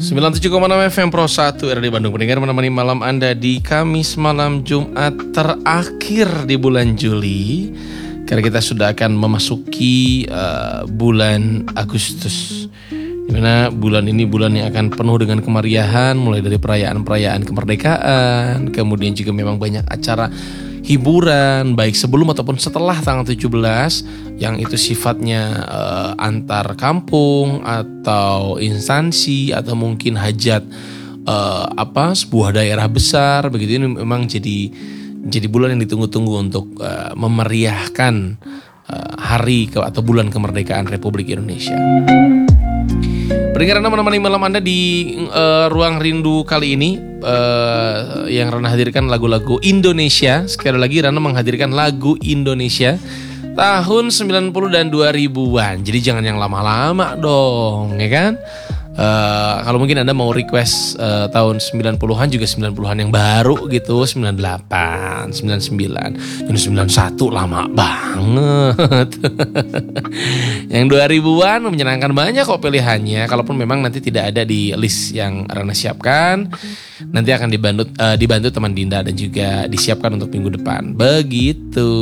97,6 FM Pro 1 RRD Bandung, pendengar menemani malam Anda di Kamis malam Jumat terakhir di bulan Juli. Karena kita sudah akan memasuki bulan Agustus, dimana bulan ini bulan yang akan penuh dengan kemeriahan, mulai dari perayaan-perayaan kemerdekaan, kemudian juga memang banyak acara hiburan baik sebelum ataupun setelah tanggal 17 yang itu sifatnya antar kampung atau instansi atau mungkin hajat sebuah daerah besar begitu. Ini memang jadi bulan yang ditunggu-tunggu untuk memeriahkan hari atau bulan kemerdekaan Republik Indonesia. Pendengar, Rana menemani malam Anda di Ruang Rindu kali ini, yang Rana hadirkan lagu-lagu Indonesia. Sekali lagi Rana menghadirkan lagu Indonesia tahun 90 dan 2000-an. Jadi jangan yang lama-lama dong, ya kan? Kalau mungkin Anda mau request tahun 90-an juga 90-an yang baru gitu, 98, 99, dan 91 lama banget. Yang 2000-an menyenangkan banyak kok pilihannya. Kalaupun memang nanti tidak ada di list yang Rana siapkan, nanti akan dibantu teman Dinda dan juga disiapkan untuk minggu depan. Begitu.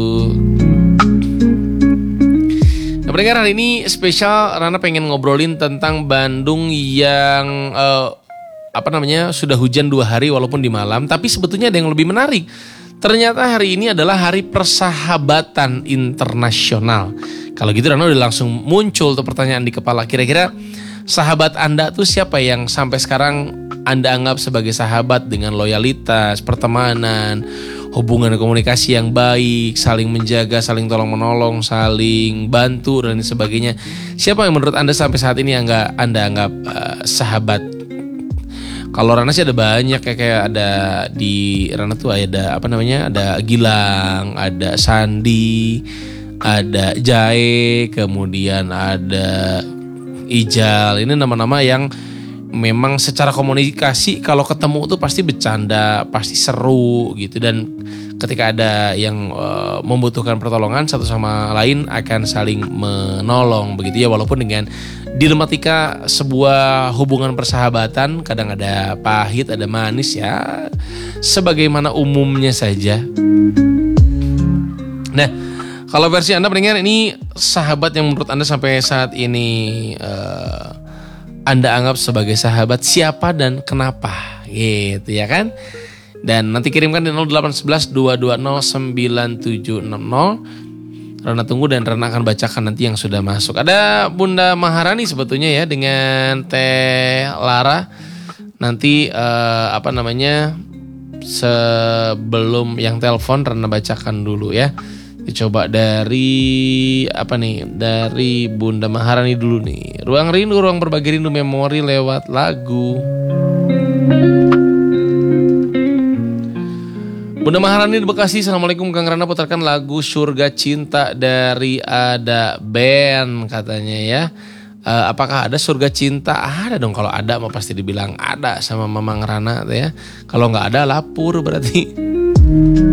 Nah, pendengar, hari ini spesial. Rana pengen ngobrolin tentang Bandung yang sudah hujan 2 hari walaupun di malam. Tapi sebetulnya ada yang lebih menarik. Ternyata hari ini adalah Hari Persahabatan Internasional. Kalau gitu Rana udah langsung muncul tuh pertanyaan di kepala. Kira-kira sahabat Anda tuh siapa yang sampai sekarang Anda anggap sebagai sahabat dengan loyalitas, pertemanan, hubungan komunikasi yang baik, saling menjaga, saling tolong-menolong, saling bantu dan sebagainya. Siapa yang menurut Anda sampai saat ini Anda anggap sahabat? Kalau Rana sih ada banyak ya, kayak ada di Rana tuh ada ada Gilang, ada Sandi, ada Jae, kemudian ada Ijal. Ini nama-nama yang memang secara komunikasi kalau ketemu tuh pasti bercanda, pasti seru gitu. Dan ketika ada yang membutuhkan pertolongan, satu sama lain akan saling menolong begitu ya. Walaupun dengan dilematika sebuah hubungan persahabatan, kadang ada pahit, ada manis ya, sebagaimana umumnya saja. Nah, kalau versi Anda pendengar, ini sahabat yang menurut Anda sampai saat ini Anda anggap sebagai sahabat siapa dan kenapa gitu ya kan? Dan nanti kirimkan di 0811 220 9760. Rana tunggu dan Rana akan bacakan nanti yang sudah masuk. Ada Bunda Maharani sebetulnya ya dengan Teh Lara. Nanti sebelum yang telepon Rana bacakan dulu ya. Coba dari dari Bunda Maharani dulu nih. Ruang Rindu, ruang berbagi rindu memori lewat lagu. Bunda Maharani di Bekasi. Assalamualaikum Kang Rana, putarkan lagu Surga Cinta dari Ada Band katanya ya. Apakah ada Surga Cinta? Ada dong, kalau ada mah pasti dibilang ada sama Mamang Rana ya. Kalau nggak ada lapur berarti.